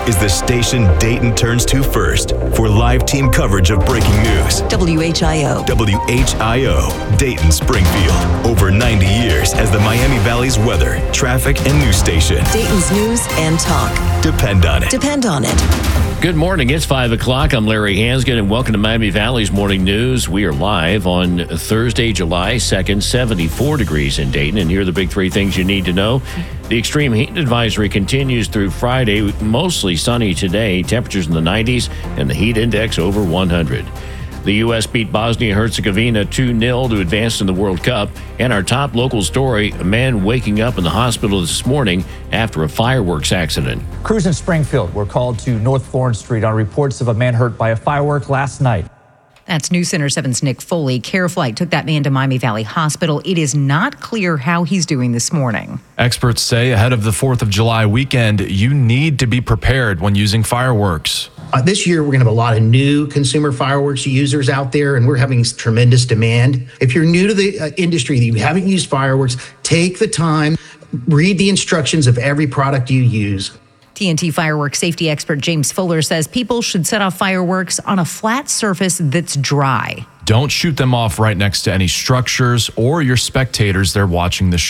is the station Dayton turns to first for live team coverage of breaking news. WHIO. WHIO, Dayton Springfield. Over 90 years as the Miami Valley's weather, traffic, and news station. Dayton's news and talk. Depend on it. Depend on it. Good morning. It's 5 o'clock. I'm Larry Hansgen, and welcome to Miami Valley's Morning News. We are live on Thursday, July 2nd, 74 degrees in Dayton. And here are the big three things you need to know. The extreme heat advisory continues through Friday. Mostly sunny today. Temperatures in the 90s and the heat index over 100. The U.S. beat Bosnia-Herzegovina 2-0 to advance in the World Cup. And our top local story, a man waking up in the hospital this morning after a fireworks accident. Crews in Springfield were called to North Florence Street on reports of a man hurt by a firework last night. That's News Center 7's Nick Foley. Care Flight took that man to Miami Valley Hospital. It is not clear how he's doing this morning. Experts say ahead of the 4th of July weekend, you need to be prepared when using fireworks. This year, we're going to have a lot of new consumer fireworks users out there, and we're having tremendous demand. If you're new to the industry, that you haven't used fireworks, take the time, read the instructions of every product you use. TNT fireworks safety expert James Fuller says people should set off fireworks on a flat surface that's dry. Don't shoot them off right next to any structures or your spectators there watching the show.